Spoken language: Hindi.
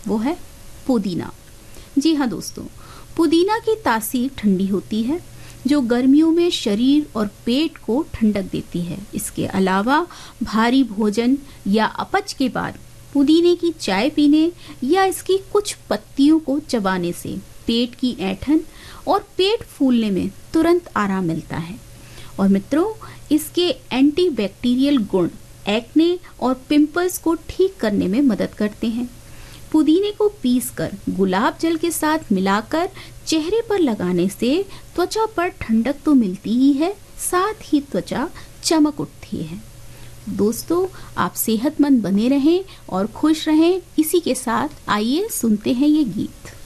वो है पुदीना। जी हाँ दोस्तों, पुदीना की तासीर ठंडी होती है जो गर्मियों में शरीर और पेट को ठंडक देती है। इसके अलावा भारी भोजन या अपच के बाद पुदीने की चाय पीने या इसकी कुछ पत्तियों को चबाने से पेट की ऐंठन और पेट फूलने में तुरंत आराम मिलता है। और मित्रों, इसके एंटीबैक्टीरियल गुण एक्ने और पिंपल्स को ठीक करने में मदद करते हैं। पुदीने को पीसकर गुलाब जल के साथ मिलाकर चेहरे पर लगाने से त्वचा पर ठंडक तो मिलती ही है, साथ ही त्वचा चमक उठती है। दोस्तों, आप सेहतमंद बने रहें और खुश रहें। इसी के साथ आइए सुनते हैं ये गीत।